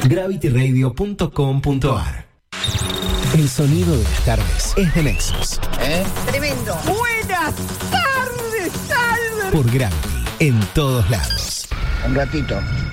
gravityradio.com.ar. El sonido de las tardes es de Nexus. Tremendo. Buenas tardes, tardes. Por Gravity, en todos lados. Un ratito.